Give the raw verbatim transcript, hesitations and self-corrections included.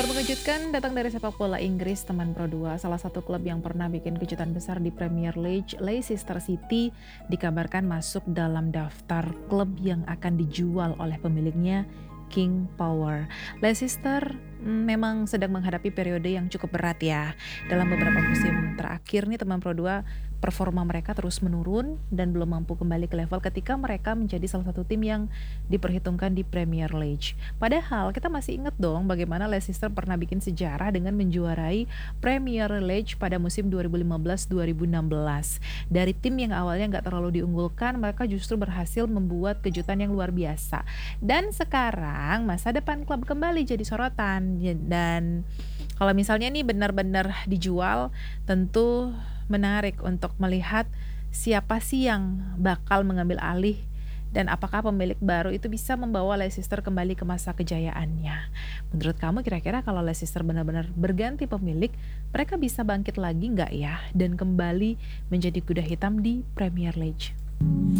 Kabar mengejutkan datang dari sepak bola Inggris, teman Pro dua. Salah satu klub yang pernah bikin kejutan besar di Premier League, Leicester City, dikabarkan masuk dalam daftar klub yang akan dijual oleh pemiliknya, King Power. Leicester mm, memang sedang menghadapi periode yang cukup berat ya. Dalam beberapa musim terakhir nih teman Pro dua, performa mereka terus menurun dan belum mampu kembali ke level ketika mereka menjadi salah satu tim yang diperhitungkan di Premier League. Padahal kita masih ingat dong bagaimana Leicester pernah bikin sejarah dengan menjuarai Premier League pada musim dua ribu lima belas dua ribu enam belas. Dari tim yang awalnya nggak terlalu diunggulkan, mereka justru berhasil membuat kejutan yang luar biasa. Dan sekarang masa depan klub kembali jadi sorotan. Dan kalau misalnya nih benar-benar dijual, tentu menarik untuk melihat siapa sih yang bakal mengambil alih dan apakah pemilik baru itu bisa membawa Leicester kembali ke masa kejayaannya. Menurut kamu kira-kira kalau Leicester benar-benar berganti pemilik, mereka bisa bangkit lagi nggak ya dan kembali menjadi kuda hitam di Premier League?